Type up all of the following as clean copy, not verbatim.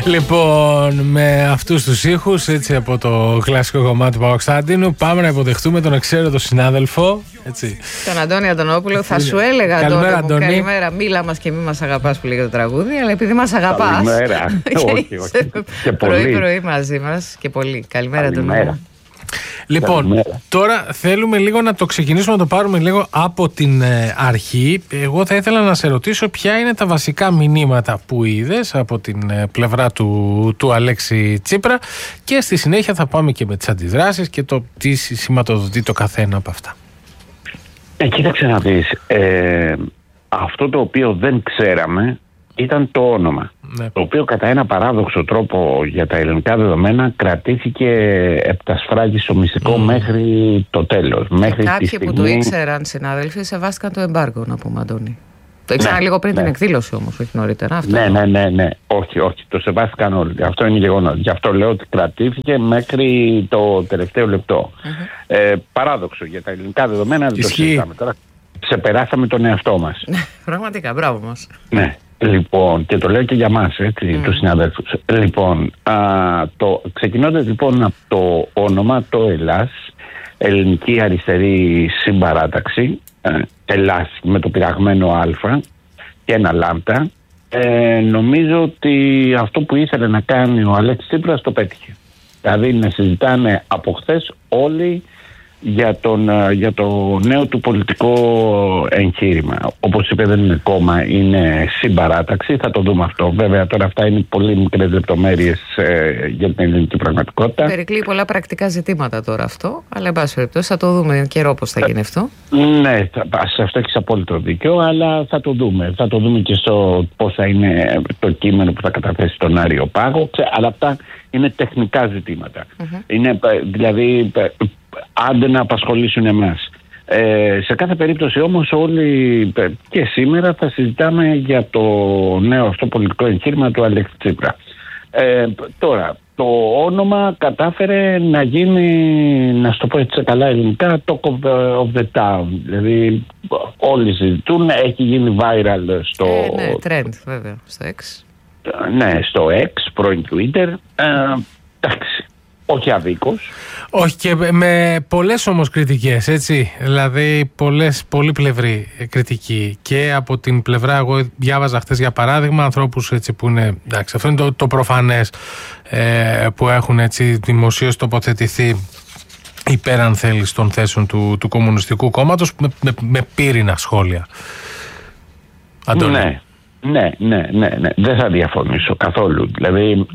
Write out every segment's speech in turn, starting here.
Λοιπόν, με αυτούς τους ήχους, έτσι από το κλασικό κομμάτι του Παπακοσταντίνου, πάμε να υποδεχτούμε τον εξαίρετο συνάδελφο. Έτσι. Τον Αντώνη Αντωνόπουλο. Θα σου έλεγα καλημέρα, τώρα. Καλημέρα, μίλα μας και μη μας αγαπάς που λέει το τραγούδι, αλλά επειδή μας αγαπάς. Καλημέρα. Όχι. Και πολύ. Πρωί μαζί μας και πολύ. Καλημέρα, Αντωνόπουλο. Λοιπόν, καλημέρα. Τώρα θέλουμε λίγο να το ξεκινήσουμε, να το πάρουμε λίγο από την αρχή. Εγώ θα ήθελα να σε ρωτήσω ποια είναι τα βασικά μηνύματα που είδες από την πλευρά του Αλέξη Τσίπρα και στη συνέχεια θα πάμε και με τις αντιδράσεις και το τι σηματοδοτεί το καθένα από αυτά. Κοίταξε να δεις, αυτό το οποίο δεν ξέραμε ήταν το όνομα, ναι. Το οποίο κατά ένα παράδοξο τρόπο για τα ελληνικά δεδομένα κρατήθηκε επτασφράγιστο μυστικό μέχρι το τέλος. Μέχρι κάποιοι τη στιγμή... που το ήξεραν, συνάδελφοι, σεβάστηκαν το εμπάργκο, να πούμε, Αντώνη. Το ήξεραν λίγο πριν την εκδήλωση όμως, όχι νωρίτερα. Αυτό Ναι. Όχι, το σεβάστηκαν όλοι. Αυτό είναι γεγονός. Γι' αυτό λέω ότι κρατήθηκε μέχρι το τελευταίο λεπτό. Παράδοξο για τα ελληνικά δεδομένα, δεν το συζητάμε. Τώρα ξεπεράσαμε τον εαυτό μας. Πραγματικά, μπράβο μας. Ναι. Λοιπόν, και το λέω και για μας, έτσι, τους συναδέλφους. Λοιπόν, ξεκινώντας λοιπόν από το όνομα, το Ελλάς, Ελληνική Αριστερή Συμπαράταξη, Ελλάς με το πειραγμένο Α και ένα λάμδα, νομίζω ότι αυτό που ήθελε να κάνει ο Αλέξης Τσίπρας το πέτυχε. Δηλαδή να συζητάνε από χθες όλοι για το νέο του πολιτικό εγχείρημα. Όπως είπε, δεν είναι κόμμα, είναι συμπαράταξη. Θα το δούμε αυτό. Βέβαια τώρα αυτά είναι πολύ μικρές λεπτομέρειες για την ελληνική πραγματικότητα. Περικλεί πολλά πρακτικά ζητήματα τώρα αυτό, αλλά εν πάση περιπτώσει θα το δούμε καιρό πώς θα γίνει αυτό. Ναι, σε αυτό έχεις απόλυτο δίκιο, αλλά θα το δούμε. Θα το δούμε και στο πώς θα είναι το κείμενο που θα καταθέσει τον Άριο Πάγο. Αλλά αυτά είναι τεχνικά ζητήματα. Είναι δηλαδή... άντε να απασχολήσουν εμάς. Σε κάθε περίπτωση όμως όλοι και σήμερα θα συζητάμε για το νέο αυτό πολιτικό εγχείρημα του Αλέξη Τσίπρα. Τώρα, το όνομα κατάφερε να γίνει, να σου το πω έτσι καλά ελληνικά, talk of the town. Δηλαδή όλοι συζητούν, έχει γίνει viral στο... ναι, trend βέβαια, στο X. Ναι, στο X, πρώην Twitter. Εντάξει. Όχι αδίκως. Όχι, και με πολλές όμως κριτικές, έτσι. Δηλαδή πολύπλευρη κριτική. Και από την πλευρά, εγώ διάβαζα χθες για παράδειγμα ανθρώπους έτσι που είναι, εντάξει, αυτό είναι το προφανές, που έχουν έτσι δημοσίως τοποθετηθεί υπέρ, αν θέλεις, των θέσεων του Κομμουνιστικού Κόμματος με πύρινα σχόλια. Αντώνη. Ναι. Δεν θα διαφωνήσω καθόλου. Δηλαδή...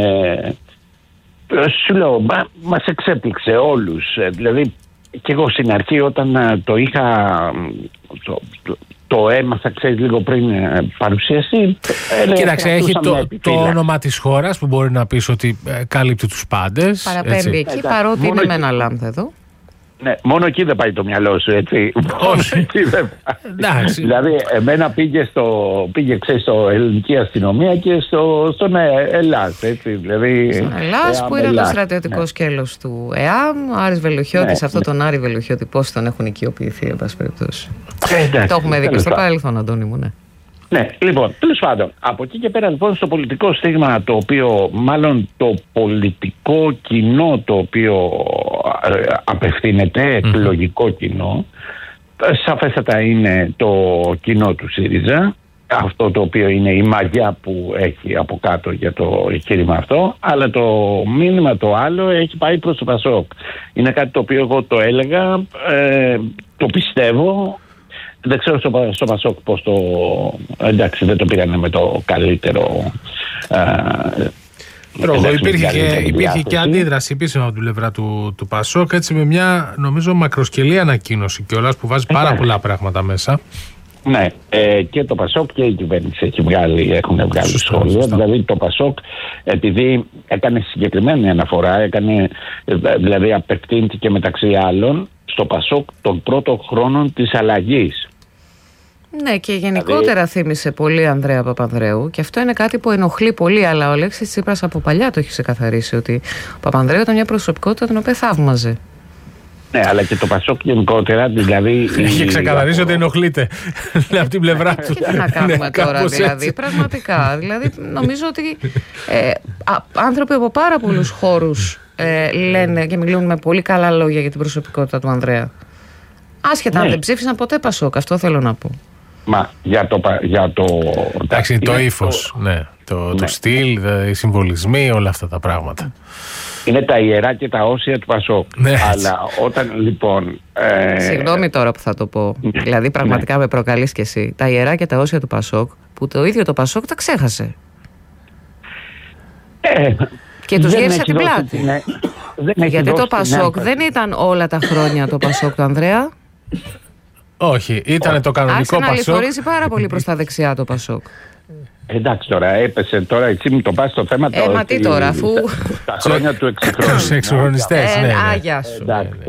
σου λέω, μας εξέπληξε όλους. Δηλαδή και εγώ στην αρχή όταν το είχα το έμαθα, ξέρεις, λίγο πριν παρουσιαστεί. Κοίταξε, έχει το όνομα της χώρας που μπορεί να πεις ότι κάλυπτει τους πάντες. Παραπέμπει εκεί, παρότι είναι με ένα λάμδα εδώ. Ναι, μόνο εκεί δεν πάει το μυαλό σου, έτσι. Όχι. Εκεί δεν πάει. Δηλαδή, εμένα πήγε στο ελληνική αστυνομία και στον Ελλάς, έτσι. Δηλαδή, στον Ελλάς που είναι το στρατιωτικό σκέλος του ΕΑΜ, ο Άρης Βελουχιώτης, τον Άρη Βελουχιώτη, πώς τον έχουν οικειοποιηθεί, εν πάση περιπτώσει. Το έχουμε δει και στο παρελθόν, Αντώνη μου, ναι. Ναι, λοιπόν, τέλος πάντων, από εκεί και πέρα λοιπόν στο πολιτικό στίγμα, το οποίο μάλλον το πολιτικό κοινό το οποίο απευθύνεται, εκλογικό κοινό, σαφέστατα είναι το κοινό του ΣΥΡΙΖΑ, αυτό το οποίο είναι η μαγιά που έχει από κάτω για το εγχείρημα αυτό, αλλά το μήνυμα το άλλο έχει πάει προς το ΠΑΣΟΚ. Είναι κάτι το οποίο εγώ το έλεγα, το πιστεύω. Δεν ξέρω στο ΠΑΣΟΚ πώς το... Εντάξει, δεν το πήγανε με το καλύτερο τρόπο. Υπήρχε και αντίδραση επίσημα από την πλευρά του ΠΑΣΟΚ, έτσι, με μια νομίζω μακροσκελή ανακοίνωση κιόλας που βάζει πάρα πολλά πράγματα μέσα. Ναι, και το ΠΑΣΟΚ και η κυβέρνηση έχουν βγάλει σχόλια. Δηλαδή το ΠΑΣΟΚ, επειδή έκανε συγκεκριμένη αναφορά, δηλαδή απευθύνθηκε μεταξύ άλλων στο ΠΑΣΟΚ των πρώτων χρόνων της αλλαγής. Ναι, και γενικότερα θύμισε πολύ Ανδρέα Παπανδρέου, και αυτό είναι κάτι που ενοχλεί πολύ, αλλά ο Αλέξης Τσίπρας από παλιά το έχει ξεκαθαρίσει ότι ο Παπανδρέου ήταν μια προσωπικότητα την οποία θαύμαζε. Ναι, αλλά και το Πασόκ γενικότερα, δηλαδή. Έχει ξεκαθαρίσει ότι ενοχλείται από την πλευρά του. Και τι να κάνουμε τώρα, δηλαδή, πραγματικά. Δηλαδή, νομίζω ότι άνθρωποι από πάρα πολλούς χώρους λένε και μιλούν με πολύ καλά λόγια για την προσωπικότητα του Ανδρέα. Άσχετα αν δεν ψήφισαν ποτέ Πασόκ, αυτό θέλω να πω. Μα για το. Εντάξει, το ύφος, ναι. Το στυλ, οι συμβολισμοί, όλα αυτά τα πράγματα. Είναι τα ιερά και τα όσια του Πασόκ. Ναι. Αλλά όταν λοιπόν. Συγγνώμη τώρα που θα το πω. Δηλαδή, πραγματικά με προκαλείς κι εσύ. Τα ιερά και τα όσια του Πασόκ, που το ίδιο το Πασόκ τα ξέχασε. Και τους γύρισε την πλάτη. Γιατί το Πασόκ δεν ήταν όλα τα χρόνια το Πασόκ του Ανδρέα. Όχι, ήταν το κανονικό Πασόκ. Άρχισε να λιθορίζει πάρα πολύ προς τα δεξιά το Πασόκ. Εντάξει τώρα, έπεσε τώρα, εσύ μου το πας στο θέμα. Μα τι τώρα, αφού. Τα χρόνια του εξυγχρονισμού. Τους εξυγχρονιστές, ναι. Άγια σου.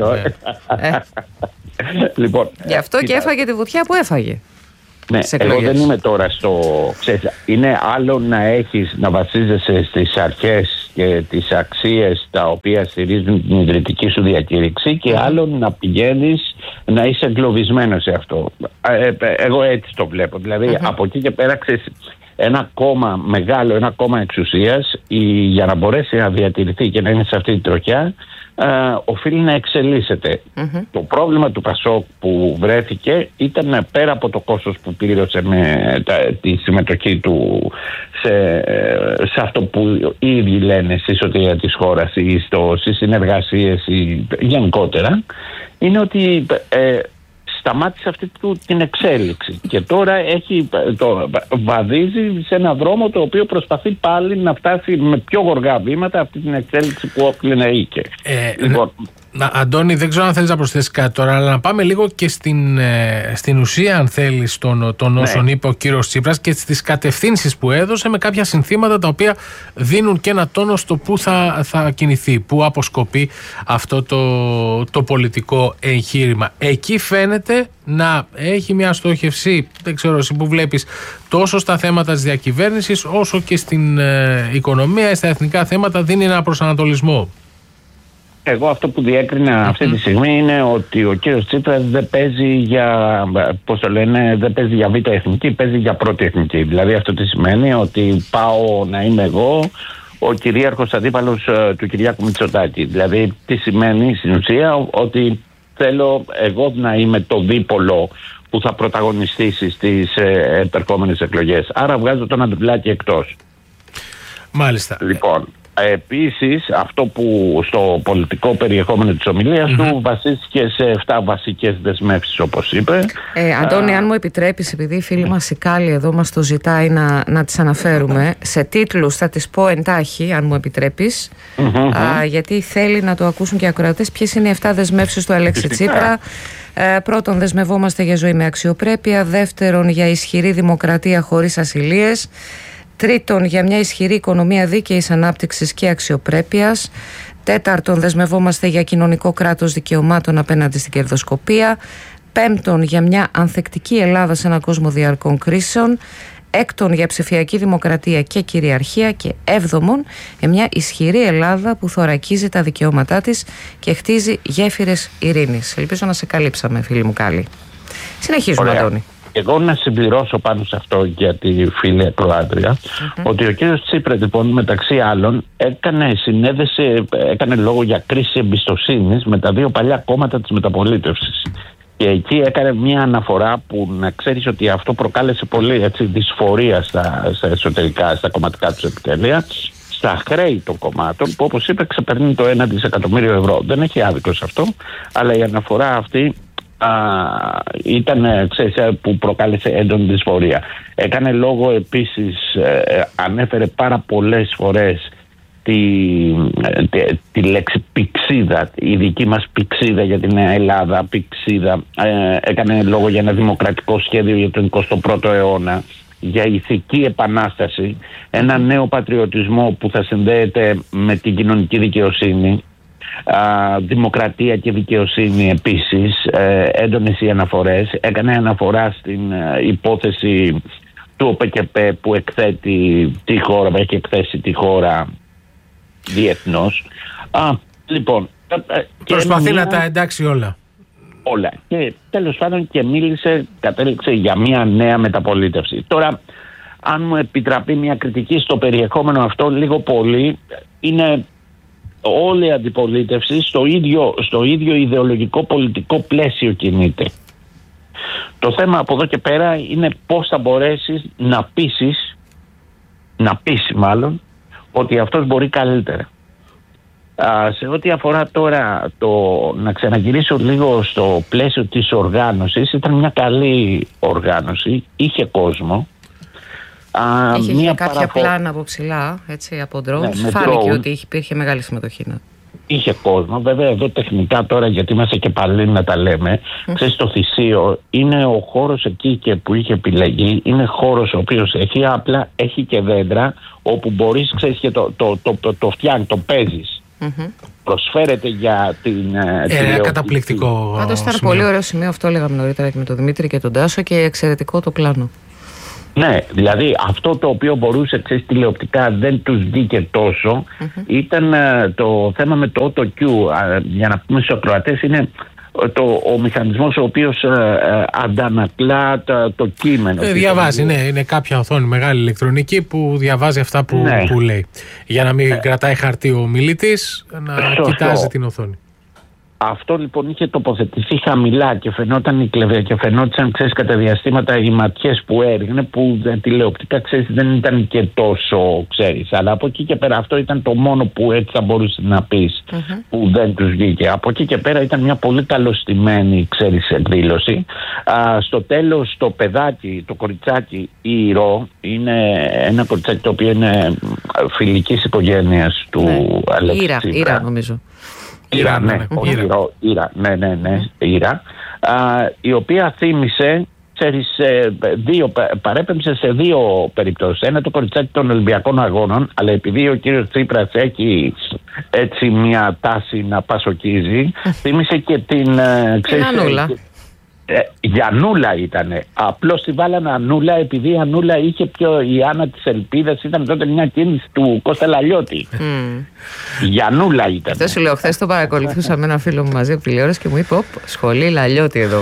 Λοιπόν. Γι' αυτό και έφαγε τη βουτιά που έφαγε. Ναι, εγώ δεν είμαι τώρα στο. Ξέρεις, είναι άλλο να βασίζεσαι στις αρχές και τις αξίες τα οποία στηρίζουν την ιδρυτική σου διακήρυξη και άλλο να πηγαίνεις να είσαι εγκλωβισμένος σε αυτό. Εγώ έτσι το βλέπω. Δηλαδή από εκεί και πέρα ξέρεις, ένα κόμμα μεγάλο, ένα κόμμα εξουσίας, για να μπορέσει να διατηρηθεί και να είναι σε αυτή τη τροχιά, οφείλει να εξελίσσεται. Το πρόβλημα του Πασόκ που βρέθηκε ήταν πέρα από το κόστος που πλήρωσε με τη συμμετοχή του σε αυτό που οι ίδιοι λένε στη σωτηρία της χώρας ή στις συνεργασίες ή γενικότερα, είναι ότι σταμάτησε αυτή την εξέλιξη και τώρα βαδίζει σε ένα δρόμο το οποίο προσπαθεί πάλι να φτάσει με πιο γοργά βήματα αυτή την εξέλιξη που όφιλε να είχε. Λοιπόν, Αντώνη, δεν ξέρω αν θέλεις να προσθέσεις κάτι τώρα, αλλά να πάμε λίγο και στην ουσία, αν θέλεις, των όσων είπε ο κύριος Τσίπρας και στις κατευθύνσεις που έδωσε με κάποια συνθήματα τα οποία δίνουν και ένα τόνο στο πού θα κινηθεί, πού αποσκοπεί αυτό το πολιτικό εγχείρημα. Εκεί φαίνεται να έχει μια στόχευση, δεν ξέρω εσύ που βλέπεις, τόσο στα θέματα της διακυβέρνησης όσο και στην οικονομία ή στα εθνικά θέματα δίνει ένα προσανατολισμό. Εγώ αυτό που διέκρινα αυτή τη στιγμή είναι ότι ο κύριος Τσίπρας δεν παίζει δεν παίζει για β' εθνική, παίζει για πρώτη εθνική. Δηλαδή αυτό τι σημαίνει? Ότι πάω να είμαι εγώ ο κυρίαρχος αντίπαλος του Κυριάκου Μητσοτάκη. Δηλαδή τι σημαίνει στην ουσία? Ότι θέλω εγώ να είμαι το δίπολο που θα πρωταγωνιστήσει στις επερχόμενες εκλογές. Άρα βγάζω τον Αντριπλάκη εκτός. Μάλιστα. Λοιπόν, επίσης, αυτό που στο πολιτικό περιεχόμενο της ομιλίας του βασίστηκε σε 7 βασικές δεσμεύσεις, όπως είπε. Αντώνη, αν μου επιτρέπεις, επειδή η φίλη μας η Κάλλη εδώ μας το ζητάει να τις αναφέρουμε, σε τίτλους θα τις πω εντάχει, αν μου επιτρέπεις, γιατί θέλει να το ακούσουν και οι ακροατές. Ποιες είναι οι 7 δεσμεύσεις του Αλέξη Τσίπρα? Πρώτον, δεσμευόμαστε για ζωή με αξιοπρέπεια. Δεύτερον, για ισχυρή δημοκρατία χωρίς ασυλίες. Τρίτον, για μια ισχυρή οικονομία δίκαιης ανάπτυξης και αξιοπρέπειας. Τέταρτον, δεσμευόμαστε για κοινωνικό κράτος δικαιωμάτων απέναντι στην κερδοσκοπία. Πέμπτον, για μια ανθεκτική Ελλάδα σε έναν κόσμο διαρκών κρίσεων. Έκτον, για ψηφιακή δημοκρατία και κυριαρχία. Και έβδομον, για μια ισχυρή Ελλάδα που θωρακίζει τα δικαιώματά της και χτίζει γέφυρες ειρήνης. Ελπίζω να σε καλύψαμε, φίλη μου Κάλλη. Συνεχίζουμε, Αντώνη. Εγώ να συμπληρώσω πάνω σε αυτό για τη φίλη ακροάτρια, ότι ο κύριος Τσίπρας, λοιπόν, μεταξύ άλλων έκανε λόγο για κρίση εμπιστοσύνης με τα 2 παλιά κόμματα της μεταπολίτευσης. Και εκεί έκανε μια αναφορά που να ξέρεις ότι αυτό προκάλεσε πολύ δυσφορία στα εσωτερικά, στα κομματικά τους επιτελεία, στα χρέη των κομμάτων που, όπως είπε, ξεπερνεί το 1 δισεκατομμύριο ευρώ. Δεν έχει άδικο σε αυτό, αλλά η αναφορά αυτή ήταν, που προκάλεσε έντονη δυσφορία. Έκανε λόγο επίσης, ανέφερε πάρα πολλές φορές τη λέξη πηξίδα, η δική μας πηξίδα για την Νέα Ελλάδα, πηξίδα. Έκανε λόγο για ένα δημοκρατικό σχέδιο για τον 21ο αιώνα, για ηθική επανάσταση, ένα νέο πατριωτισμό που θα συνδέεται με την κοινωνική δικαιοσύνη. Δημοκρατία και δικαιοσύνη επίσης, έντονες οι αναφορές. Έκανε αναφορά στην υπόθεση του ΟΠΚΠ που εκθέτει τη χώρα, έχει εκθέσει τη χώρα διεθνώς. Λοιπόν, Προσπαθεί να τα εντάξει όλα. Όλα. Και τέλος πάντων και κατέληξε για μια νέα μεταπολίτευση. Τώρα, αν μου επιτραπεί μια κριτική στο περιεχόμενο αυτό, λίγο πολύ, είναι όλη η αντιπολίτευση στο ίδιο ιδεολογικό πολιτικό πλαίσιο κινείται. Το θέμα από εδώ και πέρα είναι πώς θα μπορέσεις να πείσεις ότι αυτός μπορεί καλύτερα. Σε ό,τι αφορά τώρα να ξαναγυρίσω λίγο στο πλαίσιο της οργάνωσης, ήταν μια καλή οργάνωση, είχε κόσμο. Είχε κάποια πλάνα από ψηλά, έτσι, από drones. Φάνηκε ότι υπήρχε μεγάλη συμμετοχή. Ναι. Είχε κόσμο. Βέβαια εδώ τεχνικά τώρα, γιατί είμαστε και παλιοί να τα λέμε, ξέρεις, το Θησίο είναι ο χώρος εκεί και που είχε επιλεγεί, είναι χώρος ο οποίος έχει και δέντρα όπου μπορείς, ξέρεις, και το φτιάχνει, το παίζεις. Προσφέρεται για την καταπληκτικό. Πάντως ήταν πολύ ωραίο σημείο, αυτό λέγαμε νωρίτερα και με τον Δημήτρη και τον Τάσο, και εξαιρετικό το πλάνο. Ναι, δηλαδή αυτό το οποίο μπορούσε, ξέρεις, τηλεοπτικά δεν τους βγήκε τόσο, ήταν το θέμα με το AutoQ, για να πούμε στους ακροατές, είναι ο μηχανισμός ο οποίος αντανακλά το κείμενο. Διαβάζει, ναι, είναι κάποια οθόνη μεγάλη ηλεκτρονική που διαβάζει αυτά που λέει. Για να μην κρατάει χαρτί ο μιλήτης, να κοιτάζει την οθόνη. Αυτό λοιπόν είχε τοποθετηθεί χαμηλά και φαινόταν η κλεβία και φαινόταν, ξέρεις, κατά διαστήματα οι ματιές που έριχνε, που τηλεοπτικά, ξέρεις, δεν ήταν και τόσο, ξέρεις. Αλλά από εκεί και πέρα αυτό ήταν το μόνο που έτσι θα μπορούσε να πεις, που δεν τους βγήκε. Από εκεί και πέρα ήταν μια πολύ καλωστημένη, ξέρεις, εκδήλωση. Στο τέλος το παιδάκι, το κοριτσάκι Ηρώ, είναι ένα κοριτσάκι το οποίο είναι φιλικής οικογένειας του Αλέξη. Ήρα νομίζω. Ήρα, η οποία θύμισε, ξέρεις, παρέπεμψε σε δύο περιπτώσεις. Ένα το κοριτσάκι των Ολυμπιακών Αγώνων, αλλά επειδή ο κύριος Τσίπρας έχει έτσι μια τάση να πασοκίζει, θύμισε και την Ανούλα. Γιαννούλα ήτανε. Απλώς τη βάλανε Ανούλα επειδή η Ανούλα είχε η Άννα της Ελπίδας, ήταν τότε μια κίνηση του Κώστα Λαλιώτη. Γιαννούλα ήταν. Αυτό σου λέω, χθες το παρακολουθούσα με ένα φίλο μου μαζί από τηλεόραση και μου είπε, σχολή Λαλιώτη εδώ.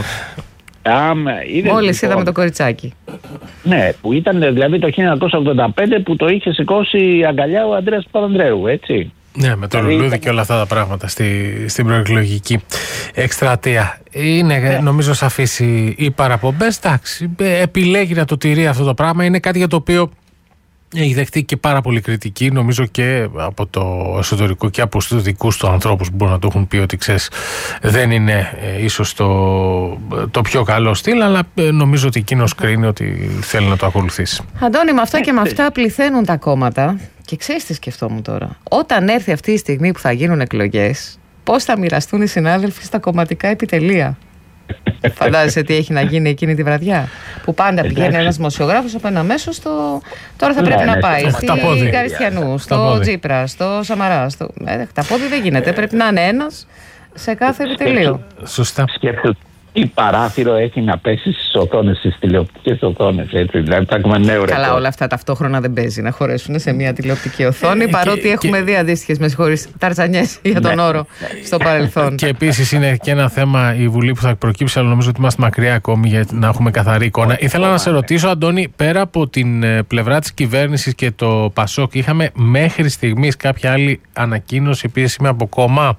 Μόλις είδαμε το κοριτσάκι. Ναι, που ήταν δηλαδή το 1985 που το είχε σηκώσει αγκαλιά ο Ανδρέας Παπανδρέου, έτσι. Ναι, με το λουλούδι και όλα αυτά τα πράγματα στην προεκλογική εκστρατεία. Είναι νομίζω σαφής οι παραπομπές. Εντάξει, επιλέγει να το τηρεί αυτό το πράγμα. Είναι κάτι για το οποίο έχει δεχτεί και πάρα πολύ κριτική, νομίζω, και από το εσωτερικό και από τους δικούς του ανθρώπους που μπορούν να το έχουν πει ότι, ξέρεις, δεν είναι ίσως το πιο καλό στυλ, αλλά νομίζω ότι εκείνος κρίνει ότι θέλει να το ακολουθήσει. Αντώνη, με αυτά και με αυτά πληθαίνουν τα κόμματα. Και ξέρεις τι σκεφτόμουν τώρα? Όταν έρθει αυτή η στιγμή που θα γίνουν εκλογές, πώς θα μοιραστούν οι συνάδελφοι στα κομματικά επιτελεία? Φαντάζεσαι τι έχει να γίνει εκείνη τη βραδιά? Που πάντα πηγαίνει ένας δημοσιογράφος από ένα μέσο τώρα θα πρέπει να πάει στη Καριστιανού, στο Τσίπρα, στο Σαμαρά. Τα πόδι δεν γίνεται. Πρέπει να είναι ένας σε κάθε επιτελείο. Σωστά. Τι παράθυρο έχει να πέσει στις οθόνες, στις τηλεοπτικές οθόνες, έτσι. Δηλαδή θα έχουμε νέο ρεκόρ. Καλά, όλα αυτά ταυτόχρονα δεν παίζει να χωρέσουν σε μια τηλεοπτική οθόνη, παρότι έχουμε δει αντίστοιχες, με συγχωρείς, ταρζανιές για τον όρο στο παρελθόν. Και επίσης είναι και ένα θέμα η Βουλή που θα προκύψει, αλλά νομίζω ότι είμαστε μακριά ακόμη για να έχουμε καθαρή εικόνα. Ήθελα να σε ρωτήσω, Αντώνη, πέρα από την πλευρά της κυβέρνησης και το ΠΑΣΟΚ, είχαμε μέχρι στιγμής κάποια άλλη ανακοίνωση επίσημη από κόμμα?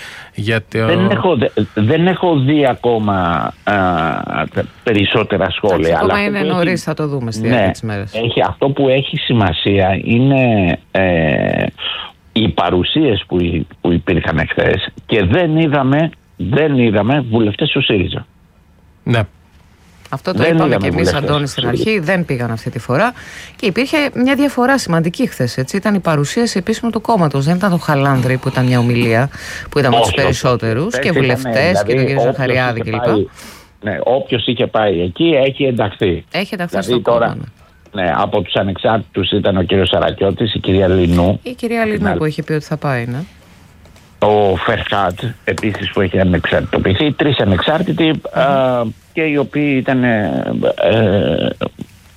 Δεν έχω δει ακόμα περισσότερα σχόλια. Ακόμα είναι νωρίς, θα το δούμε στη διάρκεια της μέρας. Αυτό που έχει σημασία είναι οι παρουσίες που υπήρχαν χθες και δεν είδαμε βουλευτές του ΣΥΡΙΖΑ. Ναι. Αυτό το είπαμε και εμείς, Αντώνη, στην αρχή. Δεν πήγαν αυτή τη φορά. Και υπήρχε μια διαφορά σημαντική χθες. Ήταν η παρουσίαση επίσημου του κόμματος. Δεν ήταν το Χαλάνδρη που ήταν μια ομιλία που ήταν με τους περισσότερους και βουλευτές και τον κ. Ζαχαριάδη κλπ. Ναι, όποιος είχε πάει εκεί έχει ενταχθεί. Έχει ενταχθεί στο κόμμα. Ναι, από τους ανεξάρτητους ήταν ο κ. Σαρακιώτης, η κυρία Λινού. Η κυρία Λινού που είχε πει ότι θα πάει, ναι. Ο Φερχάτ επίσης που έχει ανεξαρτητοποιηθεί, 3 ανεξάρτητοι και οι οποίοι ήταν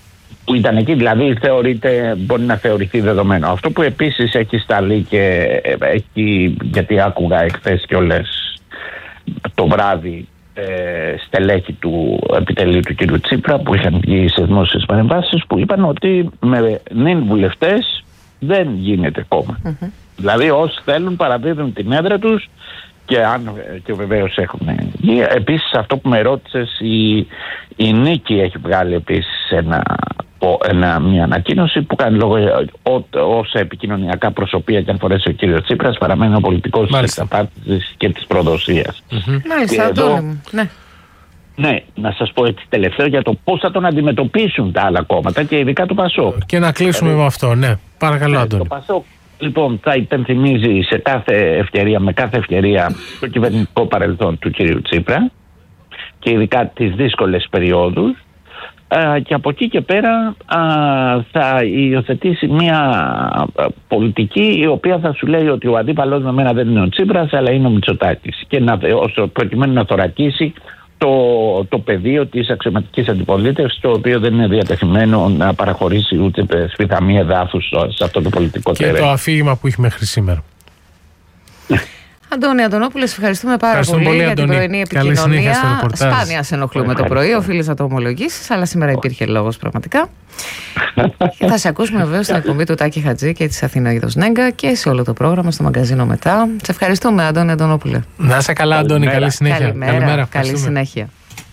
που ήταν εκεί, δηλαδή μπορεί να θεωρηθεί δεδομένο. Αυτό που επίσης έχει σταλεί και γιατί άκουγα εχθές κιόλας το βράδυ στελέχη του επιτελείου του κ. Τσίπρα που είχαν βγει σε δημόσιες παρεμβάσεις, που είπαν ότι με νυν βουλευτές δεν γίνεται κόμμα. Δηλαδή όσοι θέλουν παραδίδουν την έδρα τους και βεβαίως έχουν βγει. Επίσης αυτό που με ρώτησες, η Νίκη έχει βγάλει επίσης μια ανακοίνωση που κάνει λόγο όσα επικοινωνιακά προσωπία και αν φορέσει ο κύριος Τσίπρας παραμένει ο πολιτικός της εξαπάτησης και της προδοσίας. Μάλιστα, Αντώνη μου. Ναι, να σας πω έτσι τελευταίο για το πώς θα τον αντιμετωπίσουν τα άλλα κόμματα και ειδικά το ΠΑΣΟΚ. Και να κλείσουμε με αυτό, ναι. Παρακαλώ, Αντώνη. Το ΠΑΣΟΚ λοιπόν θα υπενθυμίζει με κάθε ευκαιρία το κυβερνητικό παρελθόν του κύριου Τσίπρα και ειδικά τις δύσκολες περιόδους, και από εκεί και πέρα θα υιοθετήσει μια πολιτική η οποία θα σου λέει ότι ο αντίπαλος με μένα δεν είναι ο Τσίπρας αλλά είναι ο Μητσοτάκης, και προκειμένου να θωρακίσει το πεδίο της αξιωματικής αντιπολίτευσης, το οποίο δεν είναι διατεθειμένο να παραχωρήσει ούτε σπιθαμί εδάφους σε αυτό το πολιτικό και τερέν. Το αφήγημα που έχει μέχρι σήμερα. Αντώνη Αντωνόπουλε, ευχαριστούμε πάρα πολύ για την πρωινή επικοινωνία. Σπάνια σε ενοχλούμε το πρωί, οφείλεις να το ομολογήσεις, αλλά σήμερα υπήρχε λόγος πραγματικά. Και θα σε ακούσουμε βεβαίως στην εκπομπή του Τάκη Χατζή και της Αθηναίδος Νέγκα και σε όλο το πρόγραμμα στο μαγκαζίνο μετά. Σε ευχαριστούμε, Αντώνη Αντωνόπουλε. Να είσαι καλά, Αντώνη. Καλή συνέχεια. Καλημέρα. Καλή συνέχεια.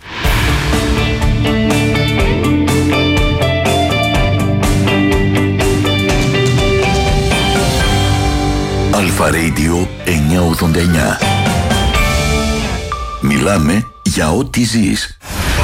Αλφα Radio 989. Μιλάμε για ό,τι ζεις.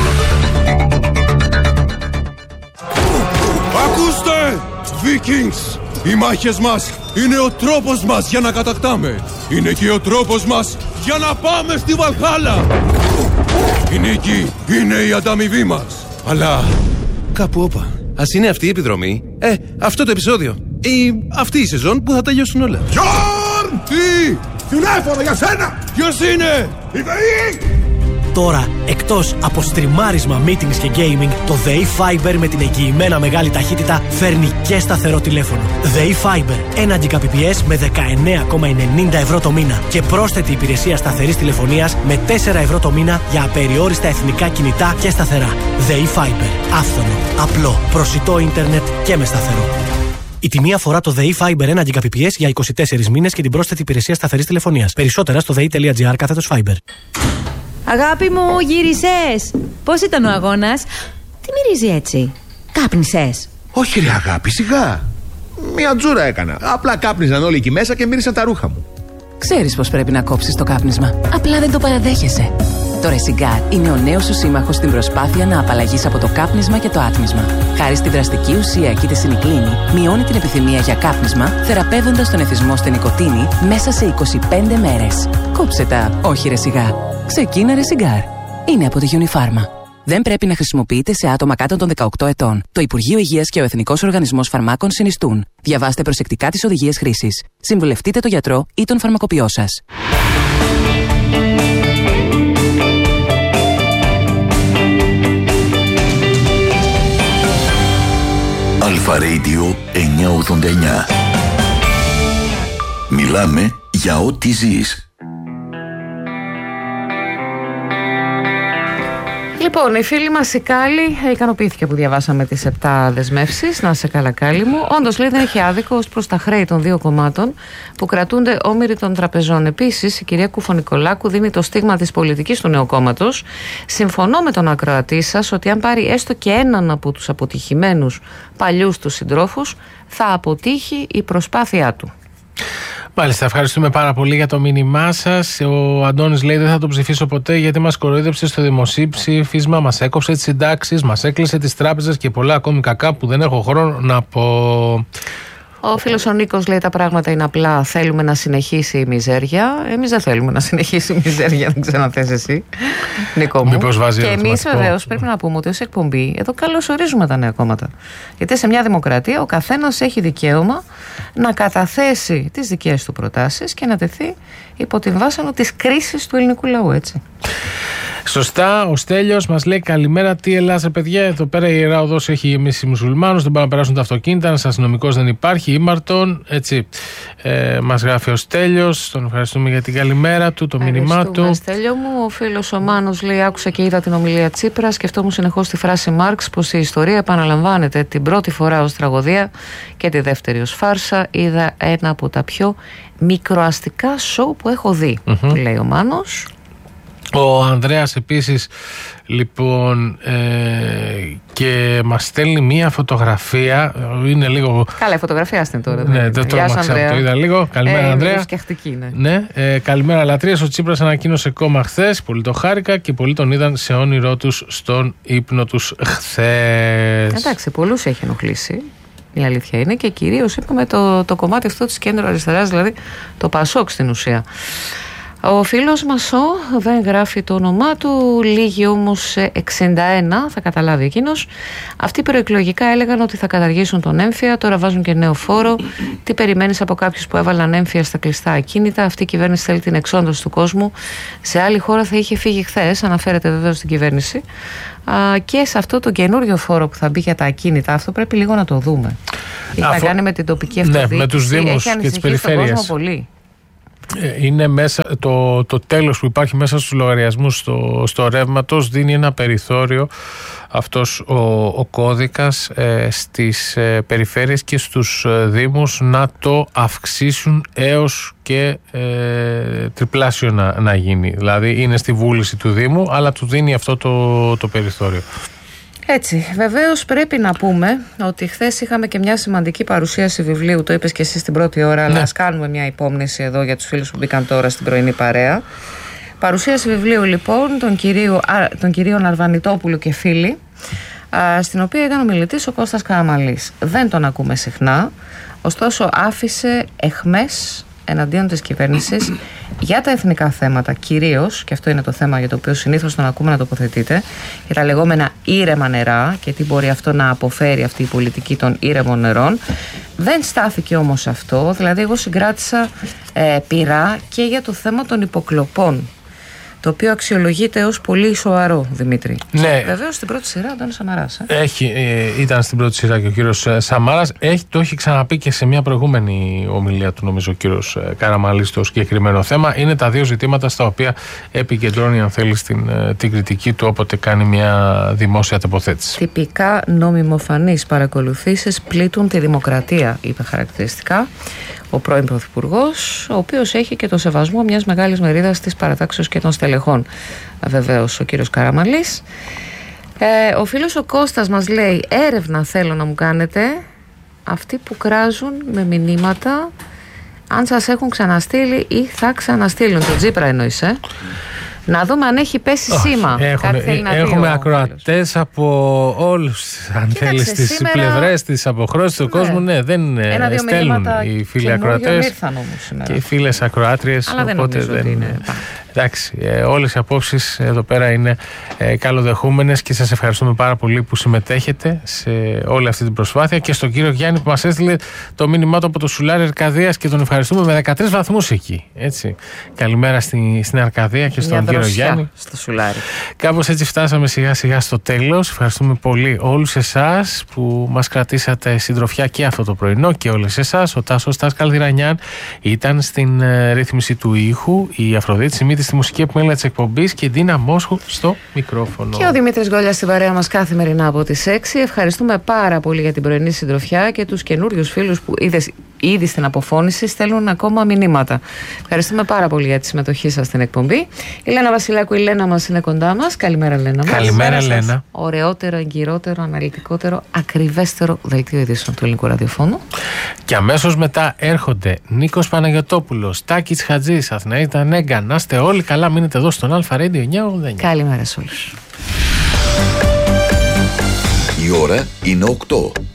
Ακούστε! Vikings! Οι μάχες μας είναι ο τρόπος μας για να κατακτάμε. Είναι και ο τρόπος μας για να πάμε στη Βαλχάλα. Η νίκη είναι η ανταμοιβή μας. Αλλά κάπου όπα. Ας είναι αυτή η επιδρομή, αυτό το επεισόδιο ή αυτή η σεζόν που θα τελειώσουν όλα. Γιόρν! Τι! Τηλέφωνο για σένα! Ποιος είναι? Η ΔΕΗ! Τώρα, εκτός από στριμάρισμα, meetings και gaming, το ΔΕΗ Fiber με την εγγυημένα μεγάλη ταχύτητα φέρνει και σταθερό τηλέφωνο. ΔΕΗ Fiber, 1 Gbps με 19,90 ευρώ το μήνα και πρόσθετη υπηρεσία σταθερής τηλεφωνίας με 4 ευρώ το μήνα για απεριόριστα εθνικά κινητά και σταθερά. ΔΕΗ Fiber, άφθονο, απλό, προσιτό ίντερνετ και με σταθερό. Η τιμή αφορά το ΔΕΗ Fiber 1 Gbps για 24 μήνες και την πρόσθετη υπηρεσία σταθερής τηλεφωνίας. Περισσότερα στο dei.gr/Fiber. Αγάπη μου, γύρισες! Πώς ήταν ο αγώνας? Τι μυρίζει έτσι? Κάπνισες? Όχι ρε αγάπη, σιγά. Μια τζούρα έκανα. Απλά κάπνιζαν όλοι εκεί μέσα και μύρισαν τα ρούχα μου. Ξέρεις πως πρέπει να κόψεις το κάπνισμα. Απλά δεν το παραδέχεσαι. Το Resigar είναι ο νέος σου σύμμαχος στην προσπάθεια να απαλλαγείς από το κάπνισμα και το άτμισμα. Χάρη στη δραστική ουσία κητεσινικλίνη, μειώνει την επιθυμία για κάπνισμα, θεραπεύοντας τον εθισμό στην νοικοτήνη μέσα σε 25 μέρες. Κόψε τα, όχι Resigar. Ξεκίνα Resigar. Είναι από τη Unifarma. Δεν πρέπει να χρησιμοποιείται σε άτομα κάτω των 18 ετών. Το Υπουργείο Υγείας και ο Εθνικός Οργανισμός Φαρμάκων συνιστούν. Διαβάστε προσεκτικά τις οδηγίες χρήσης. Συμβουλευτείτε τον γιατρό ή τον φαρμακοποιό σας. Αλφα Radio 989. Μιλάμε για ό,τι ζεις. Λοιπόν, η φίλη μας η Κάλλη ικανοποιήθηκε που διαβάσαμε τις 7 δεσμεύσεις. Να σε καλά, Κάλλη μου. Όντως, λέει, δεν έχει άδικο ως προς τα χρέη των δύο κομμάτων που κρατούνται όμοιροι των τραπεζών. Επίσης, η κυρία Κουφονικολάκου δίνει το στίγμα της πολιτικής του νέου κόμματος. Συμφωνώ με τον ακροατή σας ότι αν πάρει έστω και έναν από τους αποτυχημένους παλιούς του συντρόφους, θα αποτύχει η προσπάθειά του. Μάλιστα, ευχαριστούμε πάρα πολύ για το μήνυμά σας. Ο Αντώνης λέει: δεν θα τον ψηφίσω ποτέ γιατί μας κοροϊδέψε στο δημοψήφισμα, μας έκοψε τις συντάξεις, μας έκλεισε τις τράπεζες και πολλά ακόμη κακά που δεν έχω χρόνο να πω. Ο φίλος ο Νίκος λέει: τα πράγματα είναι απλά. Θέλουμε να συνεχίσει η μιζέρια. Εμείς δεν θέλουμε να συνεχίσει η μιζέρια. Δεν ξέρω αν θες εσύ, Νίκο μου. Μήπως βάζει και εμείς βεβαίως πρέπει να πούμε ότι ως εκπομπή εδώ καλωσορίζουμε τα νέα κόμματα. Γιατί σε μια δημοκρατία ο καθένας έχει δικαίωμα να καταθέσει τις δικές του προτάσεις και να τεθεί υπό την βάσανο της κρίσης του ελληνικού λαού, έτσι. Σωστά, ο Στέλιος μας λέει καλημέρα. Τι Ελλάς, παιδιά. Εδώ πέρα η Ιερά Οδός έχει γεμίσει μουσουλμάνους. Δεν πάνε να περάσουν τα αυτοκίνητα. Ένας αστυνομικός δεν υπάρχει. Ήμαρτον. Έτσι. Μας γράφει ο Στέλιος. Τον ευχαριστούμε για την καλημέρα του, το μήνυμά του. Στέλιο μου, ο φίλος ο Μάνος λέει: άκουσα και είδα την ομιλία Τσίπρα. Σκεφτόμουν συνεχώς τη φράση Μάρξ πως η ιστορία επαναλαμβάνεται την πρώτη φορά ως τραγωδία και τη δεύτερη ως φάρσα. Είδα ένα από τα πιο μικροαστικά σοου που έχω δει, λέει ο Μάνος. Ο Ανδρέας επίσης λοιπόν και μας στέλνει μία φωτογραφία. Είναι λίγο. Καλά, η φωτογραφία στην τώρα. Ναι, δεν τρόμαξα, το είδα λίγο. Καλημέρα, Ανδρέα. Ναι. Καλημέρα, λατρείες. Ο Τσίπρας ανακοίνωσε κόμμα χθες. Πολύ το χάρηκα και πολλοί τον είδαν σε όνειρό τους στον ύπνο τους χθες. Εντάξει, πολλούς έχει ενοχλήσει. Η αλήθεια είναι και κυρίως είπαμε το κομμάτι αυτό της κέντρο αριστεράς, δηλαδή το Πασόκ στην ουσία. Ο φίλος μας δεν γράφει το όνομά του, λίγοι όμως 61, θα καταλάβει εκείνος. Αυτοί προεκλογικά έλεγαν ότι θα καταργήσουν τον έμφυα, τώρα βάζουν και νέο φόρο. Τι περιμένεις από κάποιους που έβαλαν έμφυα στα κλειστά ακίνητα? Αυτή η κυβέρνηση θέλει την εξόντωση του κόσμου. Σε άλλη χώρα θα είχε φύγει χθες, αναφέρεται βεβαίως στην κυβέρνηση. Και σε αυτό το καινούριο φόρο που θα μπει για τα ακίνητα, αυτό πρέπει λίγο να το δούμε. Έχει να κάνει με την τοπική αυτοδιοίκηση. Ναι, με τους δήμους και τις περιφέρειες. Πολύ. Είναι μέσα, το τέλος που υπάρχει μέσα στους λογαριασμούς στο ρεύματος δίνει ένα περιθώριο αυτός ο κώδικας στις περιφέρειες και στους δήμους να το αυξήσουν έως και τριπλάσιο να γίνει. Δηλαδή είναι στη βούληση του Δήμου, αλλά του δίνει αυτό το περιθώριο. Έτσι, βεβαίως πρέπει να πούμε ότι χθες είχαμε και μια σημαντική παρουσίαση βιβλίου, το είπες και εσύ στην πρώτη ώρα, αλλά ας κάνουμε μια υπόμνηση εδώ για τους φίλους που μπήκαν τώρα στην πρωινή παρέα. Παρουσίαση βιβλίου λοιπόν των κυρίων Αρβανιτόπουλου και φίλοι, στην οποία ήταν ομιλητής ο Κώστας Καραμανλής. Δεν τον ακούμε συχνά, ωστόσο άφησε αιχμές εναντίον της κυβέρνησης για τα εθνικά θέματα κυρίως, και αυτό είναι το θέμα για το οποίο συνήθως τον ακούμε να τοποθετείτε, για τα λεγόμενα ήρεμα νερά και τι μπορεί αυτό να αποφέρει αυτή η πολιτική των ήρεμων νερών. Δεν στάθηκε όμως αυτό, δηλαδή εγώ συγκράτησα πειρά και για το θέμα των υποκλοπών, το οποίο αξιολογείται ως πολύ σοβαρό, Δημήτρη. Ναι. Βεβαίως στην πρώτη σειρά ο Αντώνης Σαμαράς. Ήταν στην πρώτη σειρά και ο κύριος Σαμαράς. Το έχει ξαναπεί και σε μια προηγούμενη ομιλία του, νομίζω, ο κύριος Καραμανλής στο συγκεκριμένο θέμα. Είναι τα δύο ζητήματα στα οποία επικεντρώνει, αν θέλει, την κριτική του όποτε κάνει μια δημόσια τοποθέτηση. Τυπικά νομιμοφανείς παρακολουθήσεις πλήττουν τη δημοκρατία, είπε χαρακτηριστικά ο πρώην Πρωθυπουργός, ο οποίος έχει και το σεβασμό μιας μεγάλης μερίδας της παρατάξεως και των στελεχών, βεβαίως ο κύριος Καραμανλής. Ο φίλος ο Κώστας μας λέει: έρευνα θέλω να μου κάνετε αυτοί που κράζουν με μηνύματα αν σας έχουν ξαναστείλει ή θα ξαναστείλουν. Το Τσίπρα εννοείς, Να δούμε αν έχει πέσει σήμα. Έχουμε ακροατές από όλους, αν θέλει, στις πλευρές της αποχρώσης του κόσμου. Ναι, δεν στέλνουν οι φίλοι ακροατές και οι φίλες ακροάτριες. Αλλά οπότε δεν είναι. Εντάξει, όλες οι απόψεις εδώ πέρα είναι καλοδεχούμενες και σας ευχαριστούμε πάρα πολύ που συμμετέχετε σε όλη αυτή την προσπάθεια, και στον κύριο Γιάννη που μας έστειλε το μήνυμά του από το Σουλάρι Αρκαδίας και τον ευχαριστούμε, με 13 βαθμούς εκεί. Έτσι. Καλημέρα στην Αρκαδία και στον κύριο Γιάννη. Στο Σουλάρι. Κάπως έτσι φτάσαμε σιγά σιγά στο τέλος. Ευχαριστούμε πολύ όλους εσάς που μας κρατήσατε συντροφιά και αυτό το πρωινό, και όλες εσάς. Ο Τάσος Καλδυρανιάν ήταν στην ρύθμιση του ήχου, η Αφροδίτη Σιμίτη στη μουσική επιμέλεια της εκπομπής και η Ντίνα Μόσχου στο μικρόφωνο. Και ο Δημήτρης Γκόλιας στην παρέα μας καθημερινά από τις 6. Ευχαριστούμε πάρα πολύ για την πρωινή συντροφιά και τους καινούριους φίλους που ήδη στην αποφώνηση στέλνουν ακόμα μηνύματα. Ευχαριστούμε πάρα πολύ για τη συμμετοχή σας στην εκπομπή. Η Λένα Βασιλάκου, η Λένα μας είναι κοντά μας. Καλημέρα, Λένα. Καλημέρα, Λένα. Ωραιότερο, εγκυρότερο, αναλυτικότερο, ακριβέστερο δελτίο ειδήσεων του ελληνικού ραδιοφώνου. Και αμέσως μετά έρχονται Νίκος Παναγιωτόπουλος, Τάκης Χατζής, Αθηναΐτα Νέγκα. Να είστε όλοι καλά, μείνετε εδώ στον Αλφα Radio 989. Καλημέρα σε όλους. Η ώρα είναι 8.